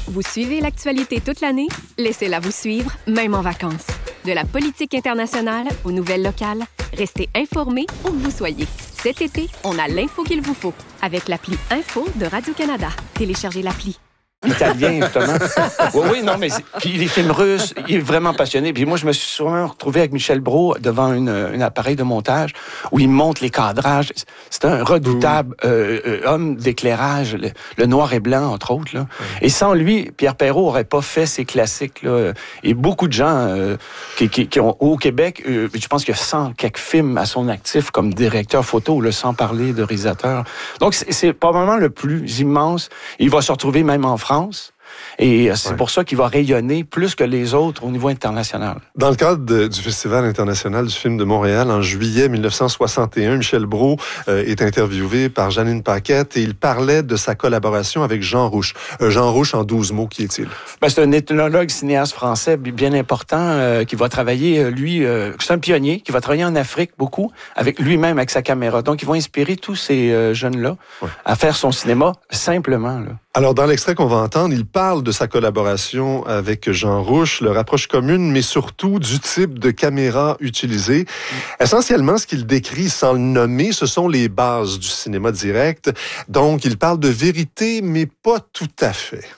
Vous suivez l'actualité toute l'année? Laissez-la vous suivre, même en vacances. De la politique internationale aux nouvelles locales, restez informés où que vous soyez. Cet été, on a l'info qu'il vous faut avec l'appli Info de Radio-Canada. Téléchargez l'appli. Italien, justement. Oui, non, mais puis les films russes, il est vraiment passionné. Puis moi, je me suis souvent retrouvé avec Michel Brault devant un appareil de montage où il monte les cadrages. C'est un redoutable homme d'éclairage, le noir et blanc, entre autres. Là. Et sans lui, Pierre Perrault n'aurait pas fait ces classiques. Là. Et beaucoup de gens qui ont, au Québec, je pense qu'il y a 100 quelques films à son actif comme directeur photo, là, sans parler de réalisateur. Donc, c'est probablement le plus immense. Il va se retrouver même en France. Et c'est pour ça qu'il va rayonner plus que les autres au niveau international. Dans le cadre du Festival international du film de Montréal, en juillet 1961, Michel Brault est interviewé par Janine Paquette et il parlait de sa collaboration avec Jean Rouch. Jean Rouch, en 12 mots, qui est-il? C'est un ethnologue cinéaste français bien important qui va travailler, c'est un pionnier, qui va travailler en Afrique beaucoup, avec lui-même, avec sa caméra. Donc, il va inspirer tous ces jeunes-là à faire son cinéma simplement, là. Alors, dans l'extrait qu'on va entendre, il parle de sa collaboration avec Jean Rouch, leur approche commune, mais surtout du type de caméra utilisée. Essentiellement, ce qu'il décrit sans le nommer, ce sont les bases du cinéma direct. Donc, il parle de vérité, mais pas tout à fait.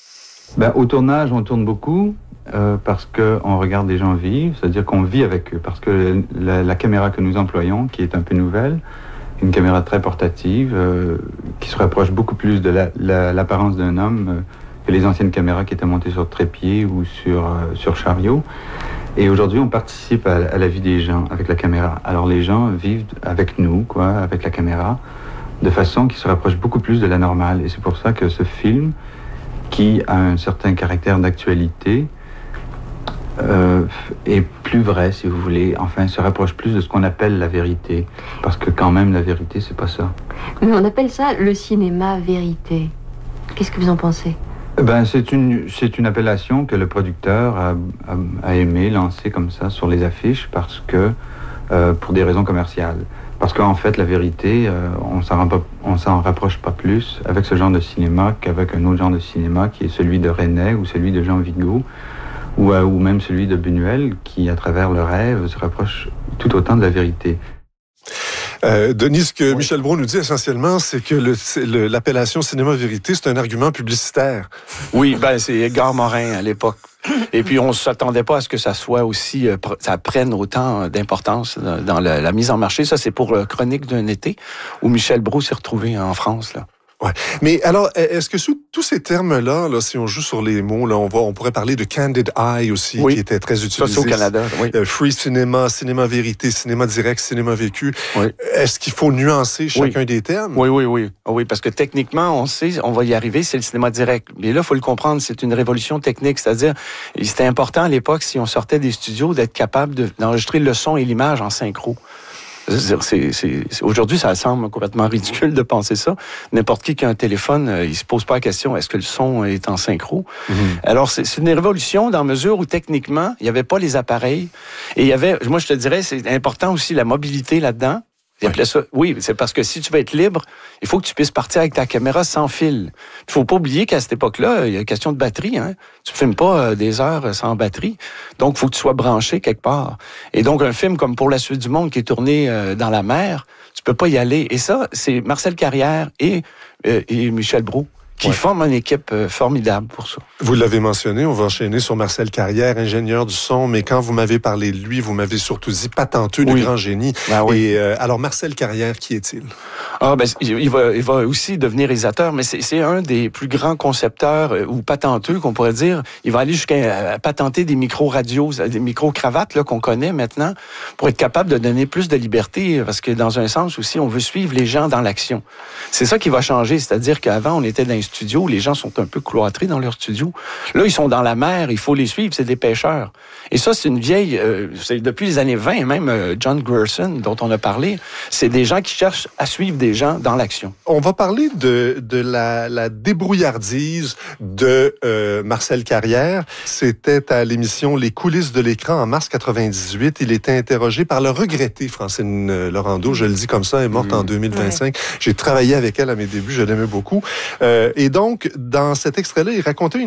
Au tournage, on tourne beaucoup parce qu'on regarde des gens vivre, c'est-à-dire qu'on vit avec eux. Parce que la caméra que nous employons, qui est un peu nouvelle, une caméra très portative, qui se rapproche beaucoup plus de l'apparence d'un homme que les anciennes caméras qui étaient montées sur trépied ou sur chariot. Et aujourd'hui, on participe à la vie des gens avec la caméra. Alors les gens vivent avec nous, avec la caméra, de façon qui se rapproche beaucoup plus de la normale. Et c'est pour ça que ce film, qui a un certain caractère d'actualité, est plus vrai, si vous voulez. Enfin, se rapproche plus de ce qu'on appelle la vérité. Parce que quand même, la vérité, c'est pas ça. Mais on appelle ça le cinéma vérité. Qu'est-ce que vous en pensez? C'est une appellation que le producteur a aimé lancer comme ça sur les affiches parce que, pour des raisons commerciales. Parce qu'en fait, la vérité, on s'en rapproche pas plus avec ce genre de cinéma qu'avec un autre genre de cinéma qui est celui de Resnais ou celui de Jean Vigo. Ou même celui de Buñuel, qui, à travers le rêve, se rapproche tout autant de la vérité. Denis, ce que Michel Brault nous dit essentiellement, c'est que l'appellation cinéma-vérité, c'est un argument publicitaire. Oui, c'est Edgar Morin à l'époque. Et puis, on ne s'attendait pas à ce que ça soit aussi, ça prenne autant d'importance dans la mise en marché. Ça, c'est pour Chronique d'un été, où Michel Brault s'est retrouvé en France, là. Ouais. Mais alors, est-ce que sous tous ces termes-là, si on joue sur les mots, là, on pourrait parler de Candid Eye aussi, qui était très utilisé. Ça, c'est au Canada, oui. Free cinéma, cinéma vérité, cinéma direct, cinéma vécu. Oui. Est-ce qu'il faut nuancer chacun des termes? Oui, parce que techniquement, on sait, on va y arriver, c'est le cinéma direct. Mais là, il faut le comprendre, c'est une révolution technique. C'est-à-dire, c'était important à l'époque, si on sortait des studios, d'être capable d'enregistrer le son et l'image en synchro. Aujourd'hui, ça semble complètement ridicule de penser ça. N'importe qui a un téléphone, il se pose pas la question, est-ce que le son est en synchro? Alors, c'est une révolution dans la mesure où, techniquement, il n'y avait pas les appareils. Et il y avait, moi, je te dirais, c'est important aussi la mobilité là-dedans. Oui, c'est parce que si tu veux être libre, il faut que tu puisses partir avec ta caméra sans fil. Il faut pas oublier qu'à cette époque-là, il y a une question de batterie. Hein? Tu ne filmes pas des heures sans batterie. Donc, il faut que tu sois branché quelque part. Et donc, un film comme Pour la suite du monde qui est tourné dans la mer, tu peux pas y aller. Et ça, c'est Marcel Carrière et Michel Brault qui forment une équipe formidable pour ça. Vous l'avez mentionné, on va enchaîner sur Marcel Carrière, ingénieur du son, mais quand vous m'avez parlé de lui, vous m'avez surtout dit patenteux du grand génie. Et alors, Marcel Carrière, qui est-il? Il va aussi devenir réalisateur, mais c'est un des plus grands concepteurs ou patenteux, qu'on pourrait dire. Il va aller jusqu'à patenter des micro-radios, des micro-cravates là, qu'on connaît maintenant, pour être capable de donner plus de liberté, parce que dans un sens aussi, on veut suivre les gens dans l'action. C'est ça qui va changer, c'est-à-dire qu'avant, on était dans un studio, les gens sont un peu cloîtrés dans leur studio. Là, ils sont dans la mer, il faut les suivre, c'est des pêcheurs. Et ça, c'est une vieille... c'est depuis les années 20, même John Grierson, dont on a parlé, c'est des gens qui cherchent à suivre des gens dans l'action. On va parler de la débrouillardise de Marcel Carrière. C'était à l'émission Les coulisses de l'écran en mars 98. Il était interrogé par le regretté Francine Laurando, je le dis comme ça, elle est morte en 2025. J'ai travaillé avec elle à mes débuts, je l'aimais beaucoup. Et donc, dans cet extrait-là, il racontait une